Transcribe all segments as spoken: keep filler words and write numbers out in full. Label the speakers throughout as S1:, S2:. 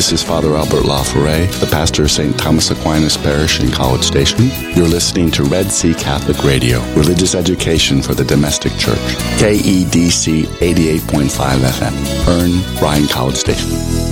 S1: This is Father Albert LaForêt, the pastor of Saint Thomas Aquinas Parish in College Station. You're listening to Red Sea Catholic Radio, religious education for the domestic church. K E D C eighty-eight point five F M, Earn, Bryan, College Station.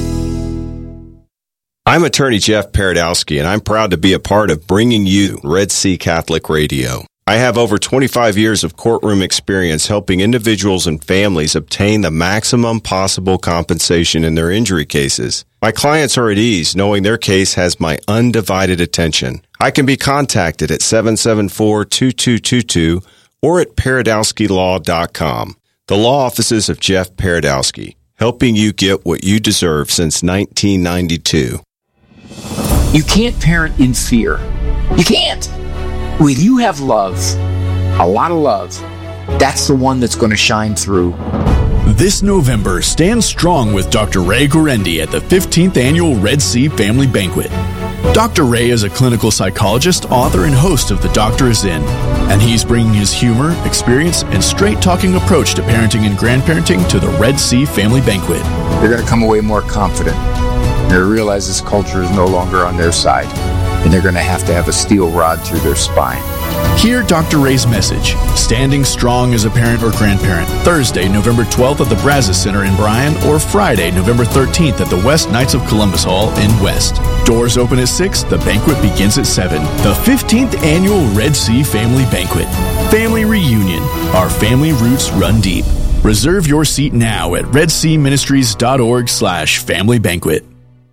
S2: I'm attorney Jeff Paradowski, and I'm proud to be a part of bringing you Red Sea Catholic Radio. I have over twenty-five years of courtroom experience helping individuals and families obtain the maximum possible compensation in their injury cases. My clients are at ease knowing their case has my undivided attention. I can be contacted at seven seven four, two two two two or at paradowski law dot com. The law offices of Jeff Paradowski, helping you get what you deserve since nineteen ninety-two.
S3: You can't parent in fear. You can't. When you have love, a lot of love, that's the one that's going to shine through.
S4: This November, stand strong with Doctor Ray Guarendi at the fifteenth Annual Red Sea Family Banquet. Doctor Ray is a clinical psychologist, author, and host of The Doctor Is In, and he's bringing his humor, experience, and straight-talking approach to parenting and grandparenting to the Red Sea Family Banquet.
S3: They're going to come away more confident. They're going to realize this culture is no longer on their side, and they're going to have to have a steel rod through their spine.
S4: Hear Doctor Ray's message, Standing Strong as a Parent or Grandparent, Thursday, November twelfth at the Brazos Center in Bryan, or Friday, November thirteenth at the West Knights of Columbus Hall in West. Doors open at six, the banquet begins at seven. The fifteenth Annual Red Sea Family Banquet. Family Reunion. Our family roots run deep. Reserve your seat now at redseaministries.org slash family banquet.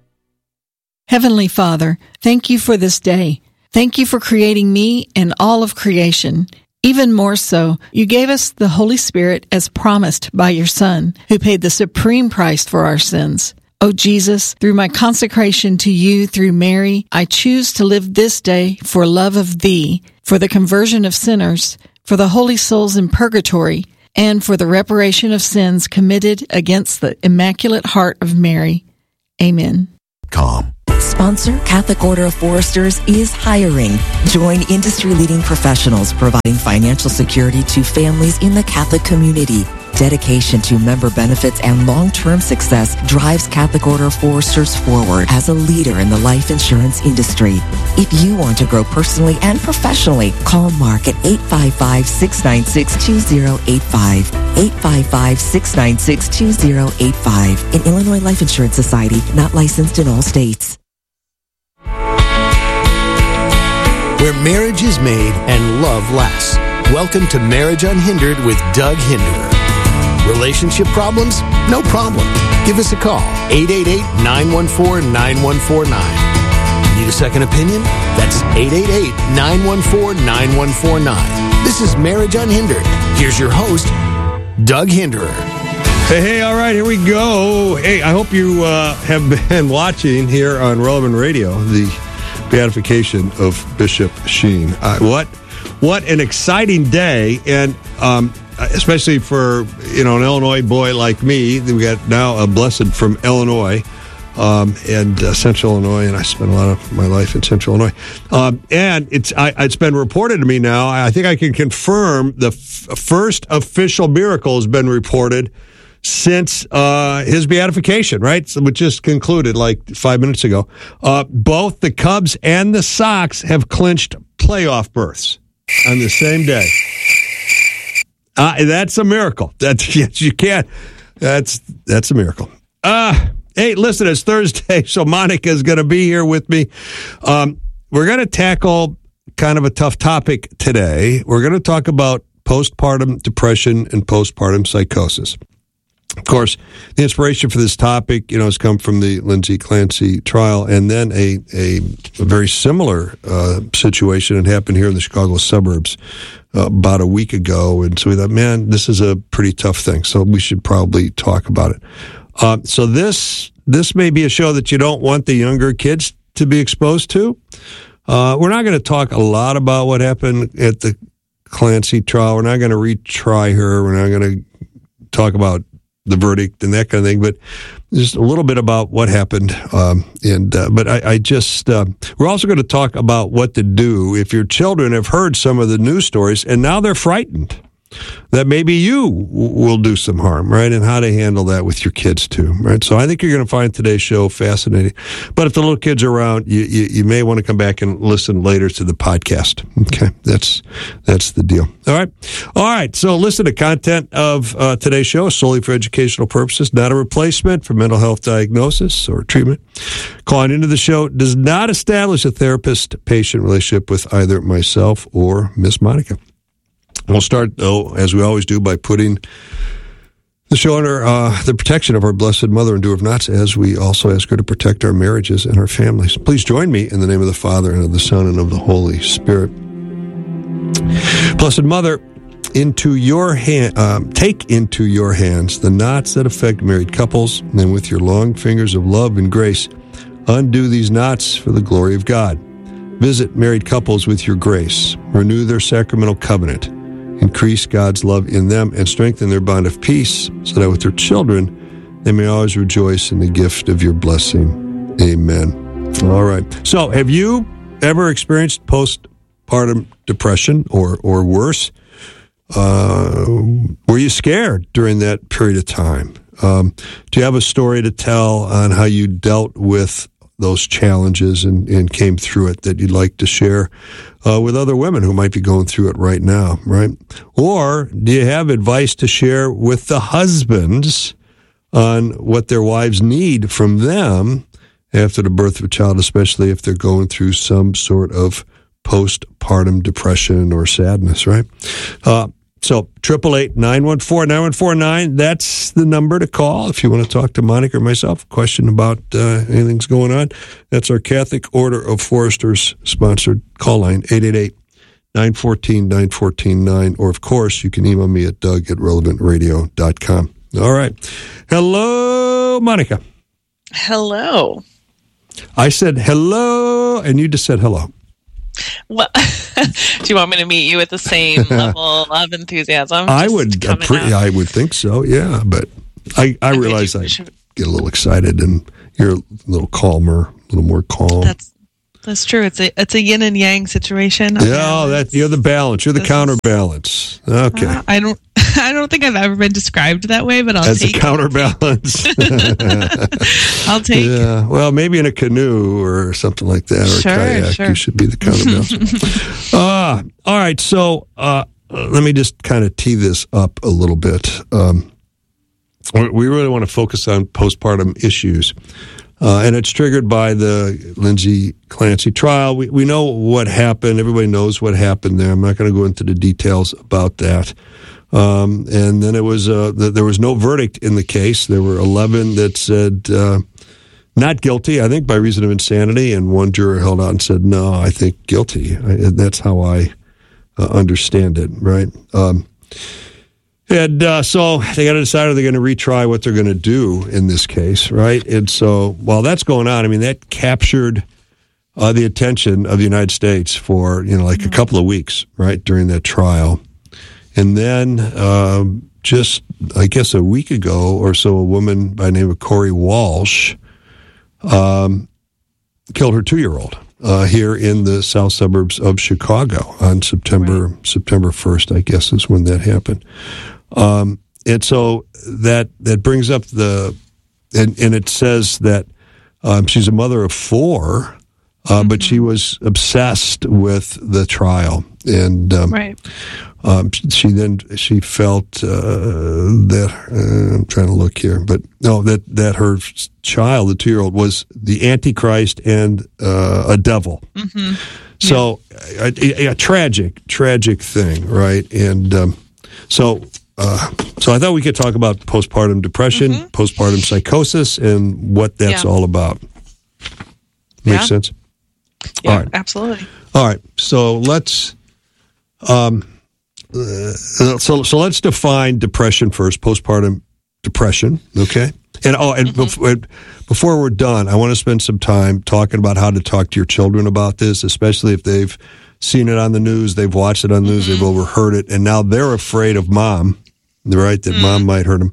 S5: Heavenly Father, thank you for this day. Thank you for creating me and all of creation. Even more so, you gave us the Holy Spirit as promised by your Son, who paid the supreme price for our sins. Oh Jesus, through my consecration to you through Mary, I choose to live this day for love of thee, for the conversion of sinners, for the holy souls in purgatory, and for the reparation of sins committed against the Immaculate Heart of Mary. Amen.
S6: Calm. Sponsor Catholic Order of Foresters is hiring. Join industry-leading professionals providing financial security to families in the Catholic community. Dedication to member benefits and long-term success drives Catholic Order of Foresters forward as a leader in the life insurance industry. If you want to grow personally and professionally, call Mark at eight five five, six nine six, two zero eight five. eight five five, six nine six, two zero eight five. An Illinois Life Insurance Society, not licensed in all states.
S7: Where marriage is made and love lasts. Welcome to Marriage Unhindered with Doug Hinderer. Relationship problems? No problem. Give us a call, eight eight eight, nine one four, nine one four nine. Need a second opinion? That's eight eight eight, nine one four, nine one four nine. This is Marriage Unhindered. Here's your host, Doug Hinderer.
S8: Hey, hey, all right, here we go. Hey, I hope you uh, have been watching here on Relevant Radio, the beatification of Bishop Sheen. Uh, what what an exciting day, and um, especially for, you know, an Illinois boy like me. We got now a blessed from Illinois um, and uh, Central Illinois, and I spent a lot of my life in Central Illinois. Um, and it's I, it's been reported to me now, I think I can confirm the f- first official miracle has been reported since uh, his beatification, right? So, which just concluded like five minutes ago. Uh, both the Cubs and the Sox have clinched playoff berths on the same day. Uh, that's a miracle. That's yes, you can't. That's that's a miracle. Uh, hey, listen, it's Thursday, so Monica's going to be here with me. Um, we're going to tackle kind of a tough topic today. We're going to talk about postpartum depression and postpartum psychosis. Of course, the inspiration for this topic, you know, has come from the Lindsay Clancy trial, and then a a, a very similar uh, situation that happened here in the Chicago suburbs uh, about a week ago. And so we thought, man, this is a pretty tough thing, so we should probably talk about it. Uh, so this this may be a show that you don't want the younger kids to be exposed to. Uh, we're not going to talk a lot about what happened at the Clancy trial. We're not going to retry her. We're not going to talk about the verdict and that kind of thing, but just a little bit about what happened. Um, and uh, but I, I just uh, we're also going to talk about what to do if your children have heard some of the news stories and now they're frightened. that maybe you w- will do some harm, right? And how to handle that with your kids too, right? So I think you're going to find today's show fascinating. But if the little kids are around, you, you, you may want to come back and listen later to the podcast. Okay, that's that's the deal. All right, all right. So listen, the content of uh, today's show is solely for educational purposes, not a replacement for mental health diagnosis or treatment. Calling into the show does not establish a therapist-patient relationship with either myself or Miss Monica. We'll start, though, as we always do, by putting the show under uh, the protection of our Blessed Mother, Endure of Knots, as we also ask her to protect our marriages and our families. Please join me in the name of the Father, and of the Son, and of the Holy Spirit. Blessed Mother, into your hand, um, take into your hands the knots that affect married couples, and with your long fingers of love and grace, undo these knots for the glory of God. Visit married couples with your grace. Renew their sacramental covenant. Increase God's love in them and strengthen their bond of peace so that with their children, they may always rejoice in the gift of your blessing. Amen. All right. So have you ever experienced postpartum depression or, or worse? Uh, were you scared during that period of time? Um, do you have a story to tell on how you dealt with those challenges and, and came through it that you'd like to share uh, with other women who might be going through it right now, right? Or do you have advice to share with the husbands on what their wives need from them after the birth of a child, especially if they're going through some sort of postpartum depression or sadness, right? Uh, So, eight eight eight, nine one four, nine one four nine, that's the number to call if you want to talk to Monica or myself. Question about uh, anything's going on. That's our Catholic Order of Foresters sponsored call line, eight eight eight, nine one four, nine one four nine. Or, of course, you can email me at doug at relevant radio dot com. All right. Hello, Monica.
S9: Hello.
S8: I said hello, and you just said hello.
S9: Well, do you want me to meet you at the same level of enthusiasm?
S8: I would, uh, pre- I would think so. Yeah, but I, I realize I should... get a little excited, and you're a little calmer, a little more calm.
S9: That's that's true. It's a it's a yin and yang situation.
S8: Yeah, oh, that you're the balance. You're the this counterbalance. Okay.
S9: Uh, I don't. I don't think I've ever been described that way, but I'll
S8: As
S9: take
S8: a counterbalance.
S9: I'll take.
S8: Yeah. Well, maybe in a canoe or something like that, or
S9: sure,
S8: a kayak,
S9: sure.
S8: you should be the counterbalance. uh, all right. So uh, let me just kind of tee this up a little bit. Um, we really want to focus on postpartum issues. Uh, and it's triggered by the Lindsay Clancy trial. We we know what happened. Everybody knows what happened there. I'm not going to go into the details about that. Um, and then it was uh, there was no verdict in the case. There were eleven that said uh, not guilty, I think, by reason of insanity, and one juror held out and said, no, I think guilty. I, that's how I uh, understand it, right? Um, and uh, so they got to decide, are they going to retry what they're going to do in this case, right? And so while that's going on, I mean, that captured uh, the attention of the United States for, you know, like a couple of weeks, right, during that trial. And then um, just, I guess, a week ago or so, a woman by the name of Corey Walsh um, killed her two-year-old uh, here in the south suburbs of Chicago on September right. September first, I guess, is when that happened. Um, and so that that brings up the, and, and it says that um, she's a mother of four, uh, mm-hmm. but she was obsessed with the trial. And um,
S9: right.
S8: Um, she then she felt uh, that uh, I'm trying to look here, but no, that that her child, the two-year-old, was the Antichrist and uh, a devil.
S9: Mm-hmm.
S8: So yeah. a, a, a tragic, tragic thing, right? And um, so, uh, so I thought we could talk about postpartum depression, mm-hmm. postpartum psychosis, and what that's yeah. all about. Make
S9: yeah.
S8: sense?
S9: Yeah,
S8: all right.
S9: Absolutely.
S8: All right, so let's. Um, Uh, so, so let's define depression first. Postpartum depression, okay? And oh, and mm-hmm. before, before we're done, I want to spend some time talking about how to talk to your children about this, especially if they've seen it on the news, they've watched it on the news, mm-hmm. they've overheard it, and now they're afraid of mom, right? That mm-hmm. mom might hurt them.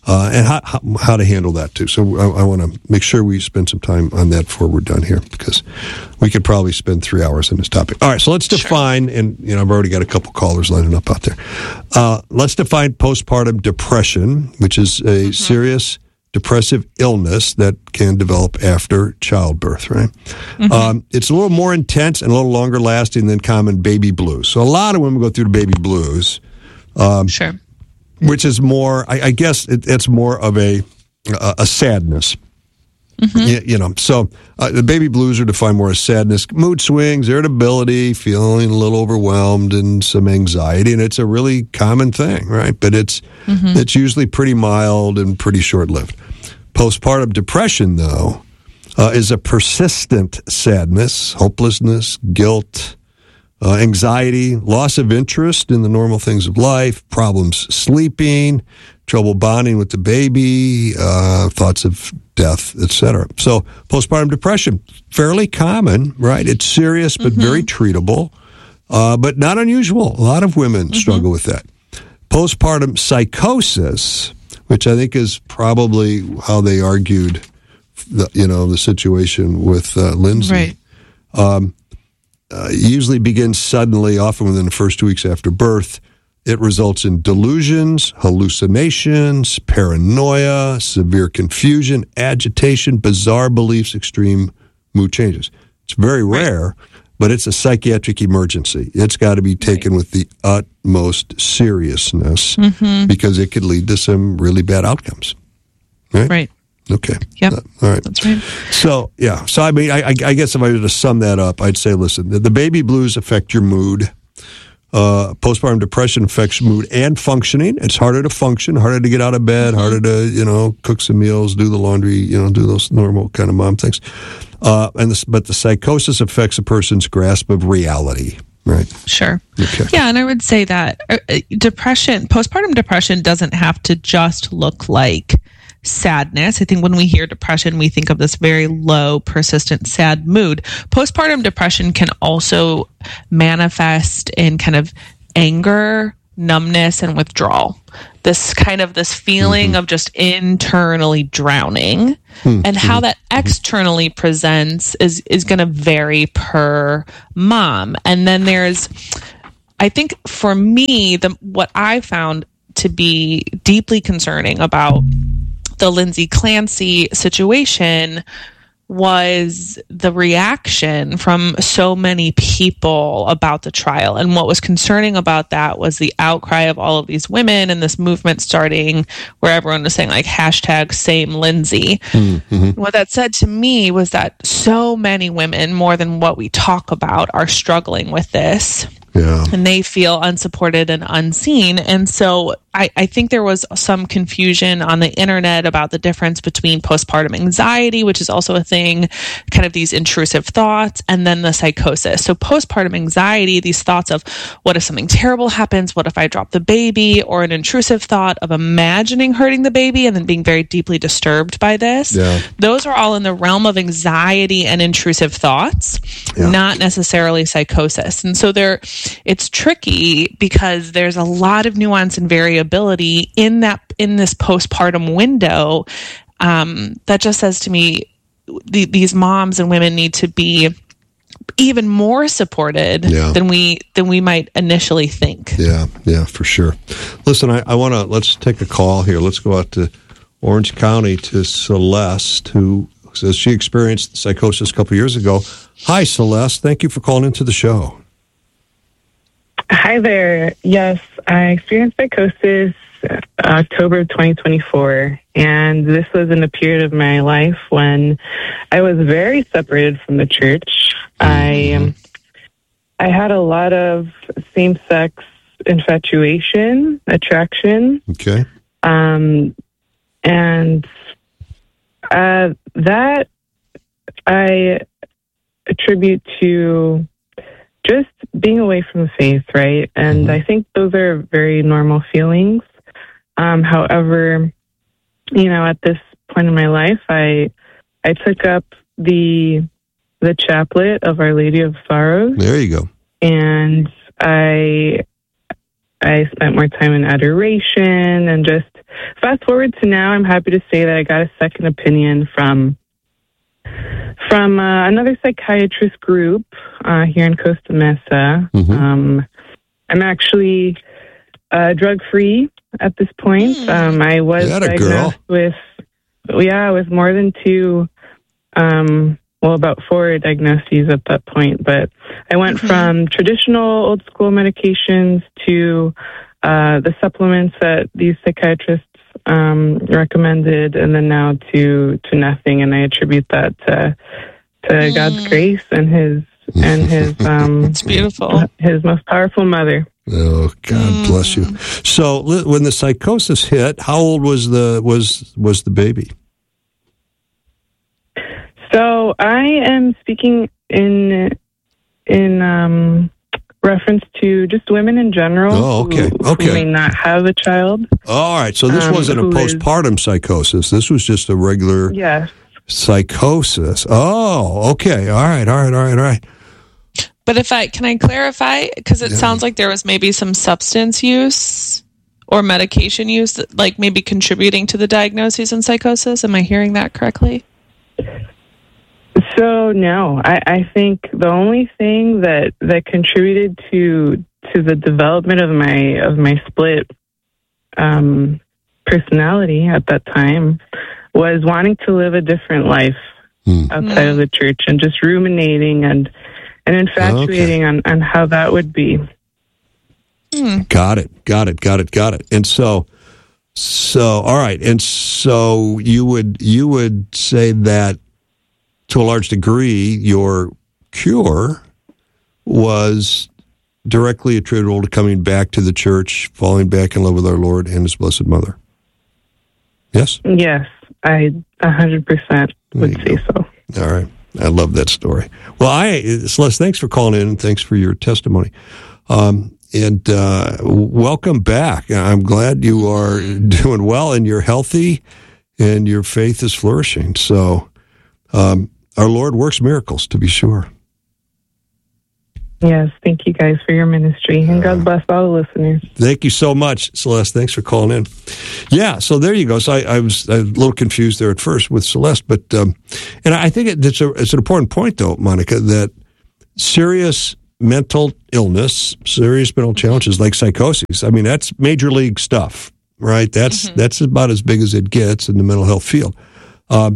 S8: uh, and how, how how to handle that too. So I, I want to make sure we spend some time on that before we're done here, because we could probably spend three hours on this topic. All right, so let's define, sure. and you know I've already got a couple callers lining up out there. Uh, let's define postpartum depression, which is a mm-hmm. serious depressive illness that can develop after childbirth, right? Mm-hmm. Um, it's a little more intense and a little longer lasting than common baby blues. So a lot of women go through the baby blues. Um,
S9: sure.
S8: Which is more, I, I guess it, it's more of a a, a sadness. Mm-hmm. You, you know, so uh, the baby blues are defined more as sadness, mood swings, irritability, feeling a little overwhelmed, and some anxiety, and it's a really common thing, right? But it's mm-hmm. it's usually pretty mild and pretty short-lived. Postpartum depression, though, uh, is a persistent sadness, hopelessness, guilt, uh, anxiety, loss of interest in the normal things of life, problems sleeping, trouble bonding with the baby, uh, thoughts of death, et cetera. So postpartum depression, fairly common, right? It's serious, but mm-hmm. very treatable, uh, but not unusual. A lot of women mm-hmm. struggle with that. Postpartum psychosis, which I think is probably how they argued, the, you know, the situation with uh, Lindsay.
S9: Right.
S8: Um, uh, usually begins suddenly, often within the first two weeks after birth. It results in delusions, hallucinations, paranoia, severe confusion, agitation, bizarre beliefs, extreme mood changes. It's very rare, but it's a psychiatric emergency. It's got to be taken right. with the utmost seriousness mm-hmm. because it could lead to some really bad outcomes. Right?
S9: Right.
S8: Okay.
S9: Yep.
S8: Uh, all right.
S9: That's right.
S8: So, yeah. So, I mean, I, I guess if I were to sum that up, I'd say, listen, the, the baby blues affect your mood. Uh, postpartum depression affects mood and functioning. It's harder to function, harder to get out of bed, mm-hmm. harder to, you know, cook some meals, do the laundry, you know, do those normal kind of mom things. Uh, and this, but the psychosis affects a person's grasp of reality, right?
S9: Sure.
S8: Okay.
S9: Yeah, and I would say that uh, depression, postpartum depression doesn't have to just look like sadness. I think when we hear depression, we think of this very low, persistent, sad mood. Postpartum depression can also manifest in kind of anger, numbness, and withdrawal. This kind of this feeling mm-hmm. of just internally drowning. Mm-hmm. And how that externally presents is, is going to vary per mom. And then there's, I think for me, the what I found to be deeply concerning about the Lindsay Clancy situation was the reaction from so many people about the trial. And what was concerning about that was the outcry of all of these women and this movement starting where everyone was saying like hashtag same Lindsay. Mm-hmm. What that said to me was that so many women, more than what we talk about, are struggling with this.
S8: Yeah.
S9: And they feel unsupported and unseen. And so I, I think there was some confusion on the internet about the difference between postpartum anxiety, which is also a thing, kind of these intrusive thoughts, and then the psychosis. So postpartum anxiety, these thoughts of what if something terrible happens? What if I drop the baby? Or an intrusive thought of imagining hurting the baby and then being very deeply disturbed by this.
S8: Yeah.
S9: Those are all in the realm of anxiety and intrusive thoughts, yeah. not necessarily psychosis. And so there, it's tricky because there's a lot of nuance and variability in that in this postpartum window um, that just says to me the, these moms and women need to be even more supported
S8: yeah.
S9: than we than we might initially think.
S8: Yeah, yeah, for sure. Listen, I, I want to let's take a call here. Let's go out to Orange County to Celeste, who says she experienced psychosis a couple years ago. Hi, Celeste. Thank you for calling into the show.
S10: Hi there. Yes, I experienced psychosis October twenty twenty-four, and this was in a period of my life when I was very separated from the church. Mm-hmm. I I had a lot of same-sex infatuation, attraction.
S8: Okay.
S10: Um, and uh, that I attribute to just being away from the faith, right? And mm-hmm. I think those are very normal feelings. Um, however, you know, at this point in my life, I I took up the the chaplet of Our Lady of Sorrows.
S8: There you go.
S10: And I I spent more time in adoration and just fast forward to now, I'm happy to say that I got a second opinion from from uh, another psychiatrist group uh, here in Costa Mesa. Mm-hmm. Um, I'm actually uh, drug-free at this point. Um, I was diagnosed with, yeah, with more than two, um, well, about four diagnoses at that point. But I went mm-hmm. from traditional old-school medications to uh, the supplements that these psychiatrists um, recommended, and then now to to nothing. And I attribute that to to mm. God's grace and His and His um,
S9: it's beautiful,
S10: His most powerful mother.
S8: Oh, God mm. bless you. So, when the psychosis hit, how old was the was was the baby?
S10: So, I am speaking in in um, reference to just women in general.
S8: Oh, okay,
S10: who,
S8: okay.
S10: who may not have a child.
S8: All right. So this um, wasn't a postpartum is, psychosis. This was just a regular
S10: yes.
S8: psychosis. Oh, okay. All right. All right. All right. All right.
S9: But if I can I clarify, because it yeah. sounds like there was maybe some substance use or medication use, that, like maybe contributing to the diagnoses and psychosis. Am I hearing that correctly?
S10: So no, I, I think the only thing that, that contributed to to the development of my of my split um, personality at that time was wanting to live a different life mm. outside mm. of the church and just ruminating and and infatuating okay. on, on how that would be.
S8: Mm. Got it. Got it. Got it. Got it. And so, so all right. And so you would you would say that to a large degree, your cure was directly attributable to coming back to the church, falling back in love with our Lord and His Blessed Mother. Yes?
S10: Yes, I one hundred percent would say so.
S8: All right. I love that story. Well, I Celeste, thanks for calling in and thanks for your testimony. Um, and uh, welcome back. I'm glad you are doing well and you're healthy and your faith is flourishing. So um, our Lord works miracles, to be sure.
S10: Yes, thank you guys for your ministry, and God bless all the listeners.
S8: Thank you so much, Celeste. Thanks for calling in. Yeah, so there you go. So I, I, was, I was a little confused there at first with Celeste, but um, and I think it, it's, a, it's an important point, though, Monica, that serious mental illness, serious mental challenges like psychosis, I mean, that's major league stuff, right? That's mm-hmm. that's about as big as it gets in the mental health field. Um,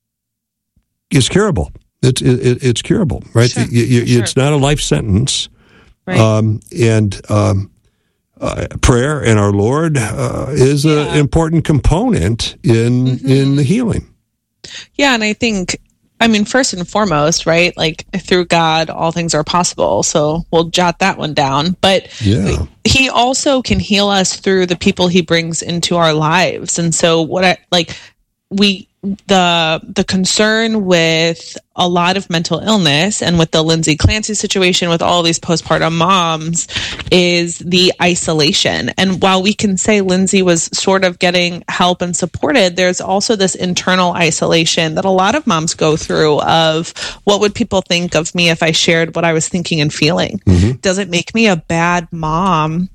S8: it's curable. It's it, it's curable, right?
S9: Sure.
S8: You, you,
S9: sure.
S8: It's not a life sentence,
S9: right.
S8: um, and um, uh, prayer and our Lord uh, is yeah. an important component in mm-hmm. in the healing.
S9: Yeah, and I think, I mean, first and foremost, right? Like through God, all things are possible. So we'll jot that one down. But
S8: yeah.
S9: He also can heal us through the people He brings into our lives, and so what I like we. the the concern with a lot of mental illness and with the Lindsay Clancy situation with all these postpartum moms is the isolation. And while we can say Lindsay was sort of getting help and supported, there's also this internal isolation that a lot of moms go through of what would people think of me if I shared what I was thinking and feeling? Mm-hmm. Does it make me a bad mom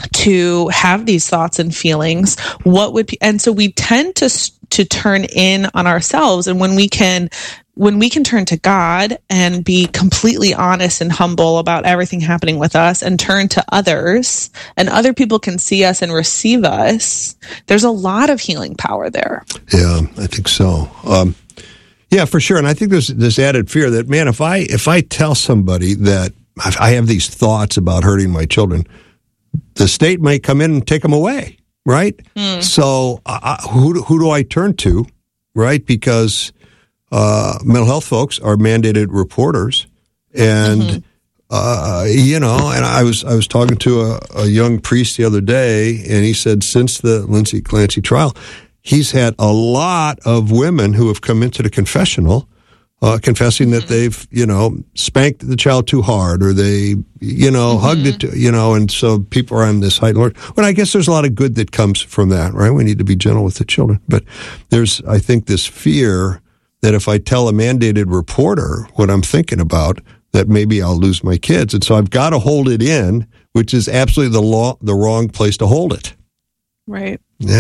S9: to have these thoughts and feelings? What would and so we tend to to turn in on ourselves, and when we can when we can turn to God and be completely honest and humble about everything happening with us and turn to others, and other people can see us and receive us, there's a lot of healing power there.
S8: Yeah, I think so. Um, yeah, for sure. And I think there's this added fear that, man, if I if I tell somebody that I have these thoughts about hurting my children, the state might come in and take them away, right? Mm. So uh, who who do I turn to, right? Because uh, mental health folks are mandated reporters, and mm-hmm. uh, you know, and I was I was talking to a, a young priest the other day, and he said since the Lindsay Clancy trial, he's had a lot of women who have come into the confessional Uh, confessing that they've, you know, spanked the child too hard, or they, you know, mm-hmm. hugged it, too, you know, and so people are on this heightened alert. Well, I guess there's a lot of good that comes from that, right? We need to be gentle with the children. But there's, I think, this fear that if I tell a mandated reporter what I'm thinking about, that maybe I'll lose my kids. And so I've got to hold it in, which is absolutely the law, the wrong place to hold it.
S9: Right.
S8: Yeah.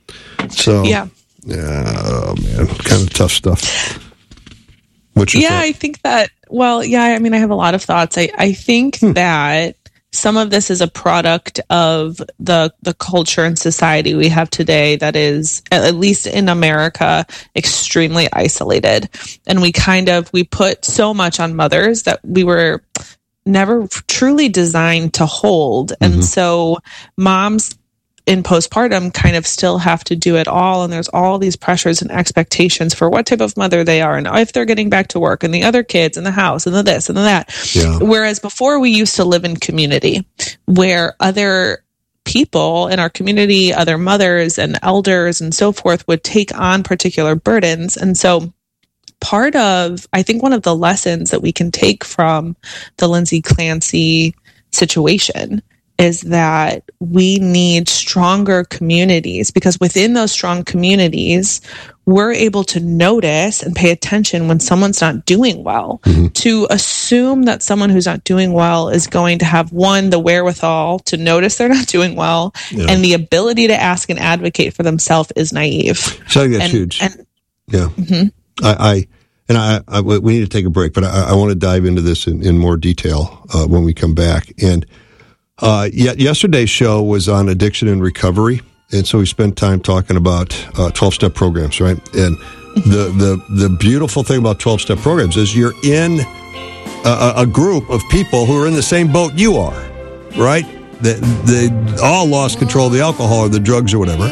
S8: So,
S9: yeah.
S8: Yeah, oh man, kind of tough stuff. What's your
S9: yeah,
S8: thought?
S9: I think that, well, yeah, I mean, I have a lot of thoughts. I, I think hmm. that some of this is a product of the the culture and society we have today that is, at least in America, extremely isolated. And we kind of, we put so much on mothers that we were never truly designed to hold. Mm-hmm. And so moms in postpartum kind of still have to do it all. And there's all these pressures and expectations for what type of mother they are and if they're getting back to work and the other kids and the house and the this and the that. Yeah. Whereas before we used to live in community where other people in our community, other mothers and elders and so forth would take on particular burdens. And so part of, I think one of the lessons that we can take from the Lindsay Clancy situation is that we need stronger communities, because within those strong communities, we're able to notice and pay attention when someone's not doing well. Mm-hmm. To assume that someone who's not doing well is going to have, one, the wherewithal to notice they're not doing well, yeah. and the ability to ask and advocate for themselves is naive.
S8: So I think that's
S9: and,
S8: huge.
S9: And,
S8: yeah. Mm-hmm. I, I and I, I, we need to take a break, but I, I want to dive into this in, in more detail uh, when we come back. And Uh, yet yesterday's show was on addiction and recovery, and so we spent time talking about uh, twelve-step programs, right? And the the the beautiful thing about twelve-step programs is you're in a, a group of people who are in the same boat you are, right? They, they all lost control of the alcohol or the drugs or whatever,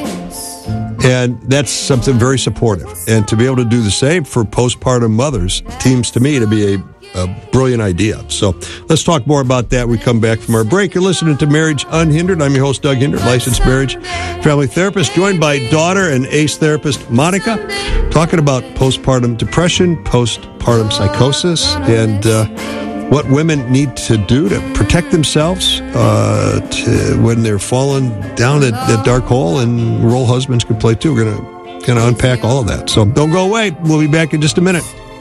S8: and that's something very supportive. And to be able to do the same for postpartum mothers seems to me to be a A brilliant idea. So let's talk more about that when we come back from our break. You're listening to Marriage Unhindered. I'm your host, Doug Hindert, licensed marriage family therapist, joined by daughter and ACE therapist Monica, talking about postpartum depression, postpartum psychosis, and uh, what women need to do to protect themselves uh, to, when they're falling down that, that dark hole, and role husbands can play too. We're going to kind of unpack all of that. So don't go away. We'll be back in just a minute.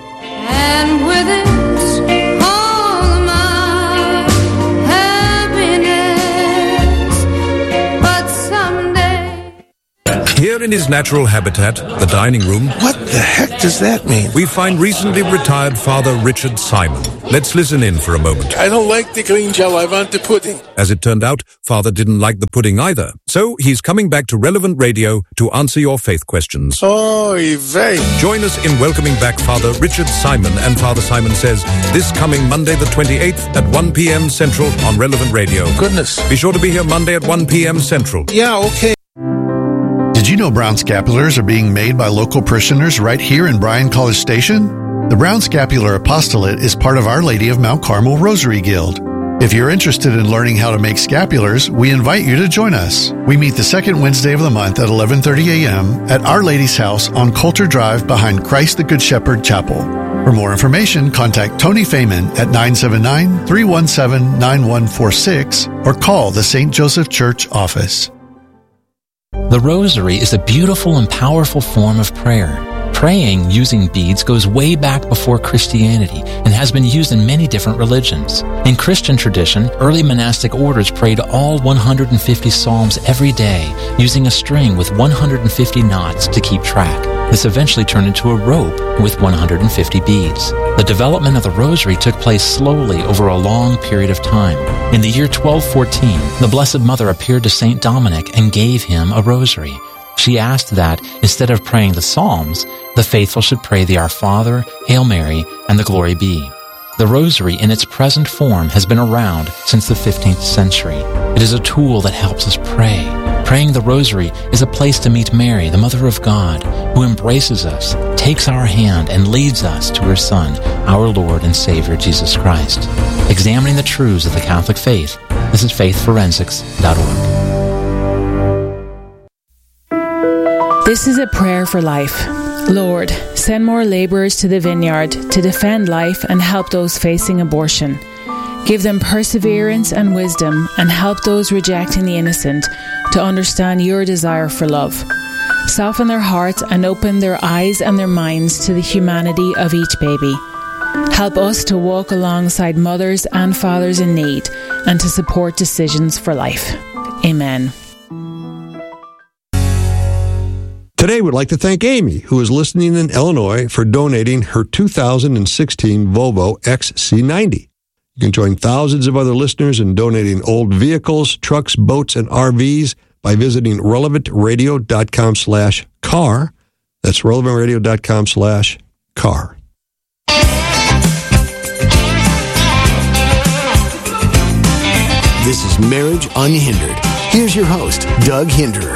S11: And with it,
S12: here in his natural habitat, the dining room...
S13: What the heck does that mean?
S12: ...we find recently retired Father Richard Simon. Let's listen in for a moment.
S13: I don't like the green gel, I want the pudding.
S12: As it turned out, Father didn't like the pudding either. So he's coming back to Relevant Radio to answer your faith questions.
S13: Oh, vey.
S12: Join us in welcoming back Father Richard Simon and Father Simon Says this coming Monday the twenty-eighth at one p.m. Central on Relevant Radio.
S13: Goodness.
S12: Be sure to be here Monday at one p.m. Central.
S13: Yeah, okay.
S14: Did you know brown scapulars are being made by local parishioners right here in Bryan College Station? The Brown Scapular Apostolate is part of Our Lady of Mount Carmel Rosary Guild. If you're interested in learning how to make scapulars, we invite you to join us. We meet the second Wednesday of the month at eleven thirty a.m. at Our Lady's house on Coulter Drive behind Christ the Good Shepherd Chapel. For more information, contact Tony Feynman at nine seven nine, three one seven, nine one four six or call the Saint Joseph Church office.
S15: The Rosary is a beautiful and powerful form of prayer. Praying using beads goes way back before Christianity and has been used in many different religions. In Christian tradition, early monastic orders prayed all one hundred fifty psalms every day using a string with one hundred fifty knots to keep track. This eventually turned into a rope with one hundred fifty beads. The development of the Rosary took place slowly over a long period of time. In the year twelve fourteen, the Blessed Mother appeared to Saint Dominic and gave him a rosary. She asked that, instead of praying the Psalms, the faithful should pray the Our Father, Hail Mary, and the Glory Be. The Rosary in its present form has been around since the fifteenth century. It is a tool that helps us pray. Praying the Rosary is a place to meet Mary, the Mother of God, who embraces us, takes our hand, and leads us to her Son, our Lord and Savior, Jesus Christ. Examining the truths of the Catholic faith, this is faith forensics dot org.
S16: This is a prayer for life. Lord, send more laborers to the vineyard to defend life and help those facing abortion. Give them perseverance and wisdom, and help those rejecting the innocent to understand your desire for love. Soften their hearts and open their eyes and their minds to the humanity of each baby. Help us to walk alongside mothers and fathers in need and to support decisions for life. Amen.
S8: Today, we'd like to thank Amy, who is listening in Illinois, for donating her two thousand sixteen Volvo X C ninety. You can join thousands of other listeners in donating old vehicles, trucks, boats, and R Vs by visiting relevantradio.com slash car. That's relevantradio.com slash car.
S7: This is Marriage Unhindered. Here's your host, Doug Hinderer.